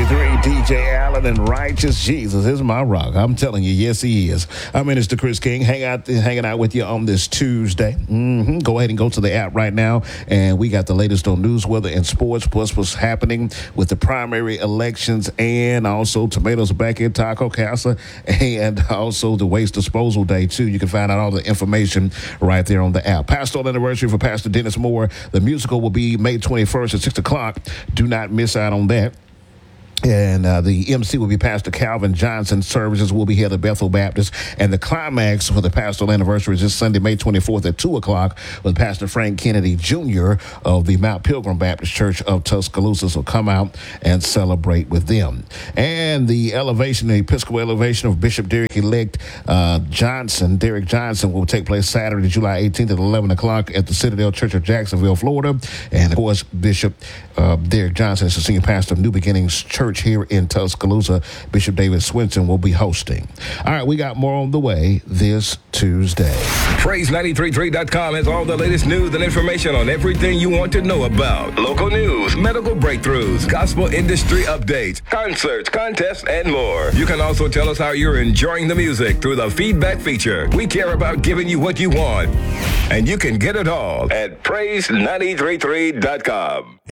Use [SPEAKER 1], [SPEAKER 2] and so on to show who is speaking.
[SPEAKER 1] 93.3, DJ Allen and Righteous Jesus is my rock. I'm telling you, yes, he is. I'm Minister Chris King, hanging out with you on this Tuesday. Go ahead and go to the app right now, and we got the latest on news, weather, and sports, plus what's happening with the primary elections, and also tomatoes back in Taco Casa, and also the waste disposal day, too. You can find out all the information right there on the app. Pastoral anniversary for Pastor Dennis Moore. The musical will be May 21st at 6 o'clock. Do not miss out on that. And the MC will be Pastor Calvin Johnson. Services will be held at Bethel Baptist. And the climax for the pastoral anniversary is this Sunday, May 24th at 2 o'clock with Pastor Frank Kennedy Jr. of the Mount Pilgrim Baptist Church of Tuscaloosa. So come out and celebrate with them. And the Episcopal elevation of Bishop Derek-elect Derek Johnson will take place Saturday, July 18th at 11 o'clock at the Citadel Church of Jacksonville, Florida. And, of course, Bishop Derek Johnson is the senior pastor of New Beginnings Church here in Tuscaloosa. Bishop David Swinson will be hosting. All right, we got more on the way this Tuesday.
[SPEAKER 2] Praise933.com has all the latest news and information on everything you want to know about. Local news, medical breakthroughs, gospel industry updates, concerts, contests, and more. You can also tell us how you're enjoying the music through the feedback feature. We care about giving you what you want, and you can get it all at Praise933.com.